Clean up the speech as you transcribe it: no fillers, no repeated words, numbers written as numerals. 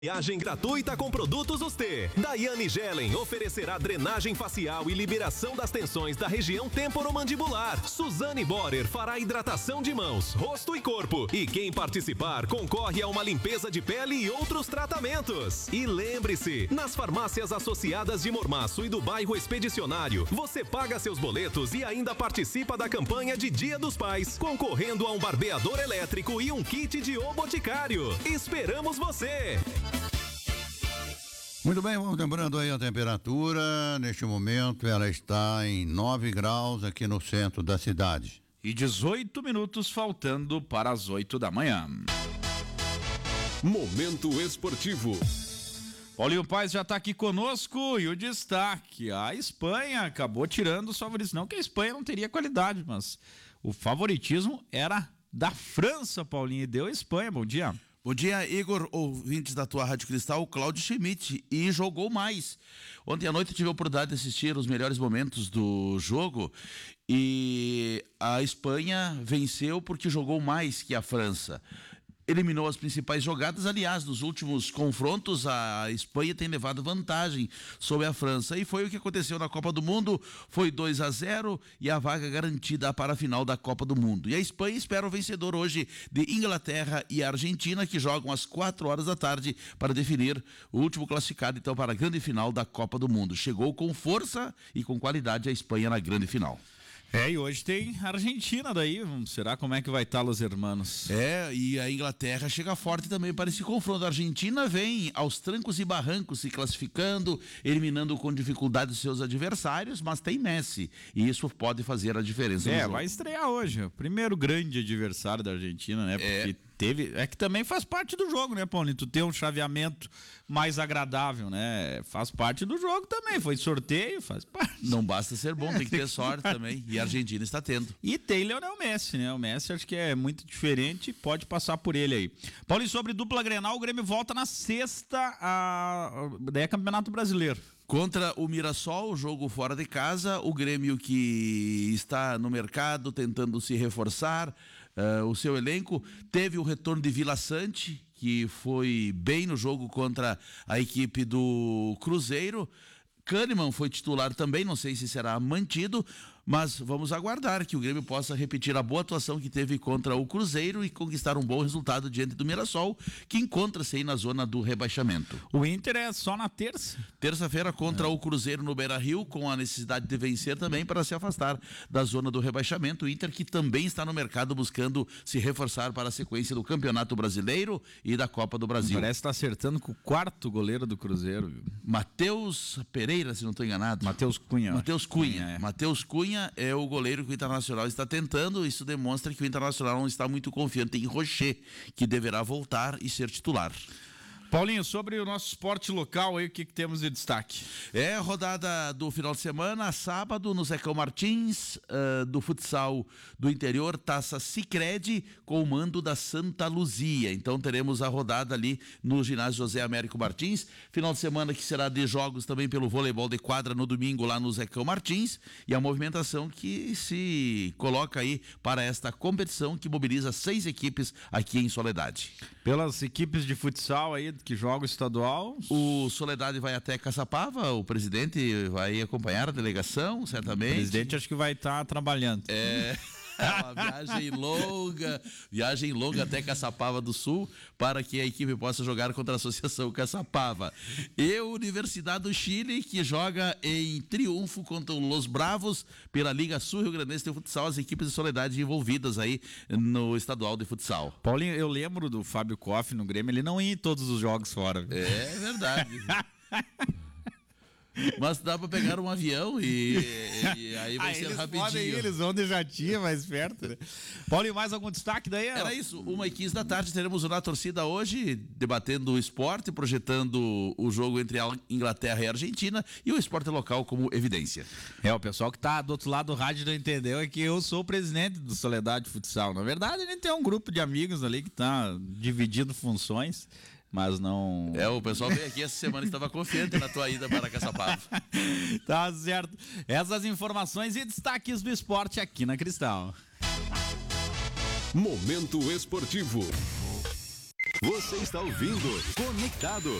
Viagem gratuita com produtos Ustê. Daiane Gelen oferecerá drenagem facial e liberação das tensões da região temporomandibular. Suzane Borer fará hidratação de mãos, rosto e corpo. E quem participar concorre a uma limpeza de pele e outros tratamentos. E lembre-se, nas farmácias associadas de Mormaço e do bairro Expedicionário, você paga seus boletos e ainda participa da campanha de Dia dos Pais, concorrendo a um barbeador elétrico e um kit de O Boticário. Esperamos você! Muito bem, vamos lembrando aí a temperatura. Neste momento ela está em 9 graus aqui no centro da cidade. E 18 minutos faltando para as 8 da manhã. Momento esportivo. Paulinho Paes já está aqui conosco e o destaque: a Espanha acabou tirando os favoritos. Não que a Espanha não teria qualidade, mas o favoritismo era da França, Paulinho, e deu a Espanha. Bom dia. Bom dia, Igor, ouvintes da tua Rádio Cristal, Cláudio Schmidt, e jogou mais. Ontem à noite eu tive a oportunidade de assistir os melhores momentos do jogo e a Espanha venceu porque jogou mais que a França. Eliminou as principais jogadas. Aliás, nos últimos confrontos a Espanha tem levado vantagem sobre a França, e foi o que aconteceu na Copa do Mundo. Foi 2-0 e a vaga garantida para a final da Copa do Mundo. E a Espanha espera o vencedor hoje de Inglaterra e Argentina, que jogam às 4 horas da tarde para definir o último classificado então para a grande final da Copa do Mundo. Chegou com força e com qualidade a Espanha na grande final. E hoje tem Argentina daí, será como é que vai estar os hermanos? E a Inglaterra chega forte também para esse confronto. A Argentina vem aos trancos e barrancos se classificando, eliminando com dificuldade os seus adversários, mas tem Messi, e isso pode fazer a diferença no jogo. Vai estrear hoje, o primeiro grande adversário da Argentina, né? Porque que também faz parte do jogo, né, Paulinho? Tu ter um chaveamento mais agradável, né? Faz parte do jogo também, foi sorteio, faz parte. Não basta ser bom, tem que ter sorte também, e a Argentina está tendo. E tem Lionel Messi, né? O Messi acho que é muito diferente, pode passar por ele aí. Paulinho, sobre dupla Grenal, o Grêmio volta na sexta, daí é Campeonato Brasileiro. Contra o Mirassol, jogo fora de casa, o Grêmio que está no mercado tentando se reforçar, o seu elenco, teve o retorno de Vila Sante, que foi bem no jogo contra a equipe do Cruzeiro. Kahneman foi titular também, não sei se será mantido, mas vamos aguardar que o Grêmio possa repetir a boa atuação que teve contra o Cruzeiro e conquistar um bom resultado diante do Mirassol, que encontra-se aí na zona do rebaixamento. O Inter é só na terça? Terça-feira contra o Cruzeiro no Beira-Rio, com a necessidade de vencer também para se afastar da zona do rebaixamento. O Inter que também está no mercado buscando se reforçar para a sequência do Campeonato Brasileiro e da Copa do Brasil. Parece estar acertando com o quarto goleiro do Cruzeiro, viu? Matheus Pereira, se não estou enganado. Matheus Cunha. Matheus Cunha é o goleiro que o Internacional está tentando. Isso demonstra que o Internacional não está muito confiante em Rocher, que deverá voltar e ser titular. Paulinho, sobre o nosso esporte local aí, o que temos de destaque? Rodada do final de semana, sábado, no Zecão Martins, do futsal do interior, Taça Sicredi, com o mando da Santa Luzia. Então teremos a rodada ali no ginásio José Américo Martins. Final de semana que será de jogos também pelo voleibol de quadra no domingo lá no Zecão Martins. E a movimentação que se coloca aí para esta competição que mobiliza 6 equipes aqui em Soledade. Pelas equipes de futsal aí que joga o estadual. O Soledade vai até Caçapava, o presidente vai acompanhar a delegação, certamente. O presidente acho que vai estar trabalhando. Uma viagem longa até Caçapava do Sul, para que a equipe possa jogar contra a Associação Caçapava. E a Universidade do Chile, que joga em triunfo contra o Los Bravos pela Liga Sul Rio Grandense de Futsal, as equipes de Soledade envolvidas aí no estadual de futsal. Paulinho, eu lembro do Fábio Koff no Grêmio, ele não ia em todos os jogos fora. É verdade. Mas dá pra pegar um avião e aí vai ser rapidinho. Eles vão de jatinho mais perto, né? Paulinho, mais algum destaque daí? Era isso, 1h15 da tarde teremos o Na Torcida hoje, debatendo o esporte, projetando o jogo entre a Inglaterra e a Argentina e o esporte local como evidência. O pessoal que tá do outro lado do rádio não entendeu, é que eu sou o presidente do Soledade Futsal. Na verdade, a gente tem um grupo de amigos ali que tá dividindo funções. Mas não... o pessoal veio aqui essa semana e estava confiante na tua ida para Caçapava. Tá certo. Essas informações e destaques do esporte aqui na Cristal. Momento esportivo. Você está ouvindo Conectado.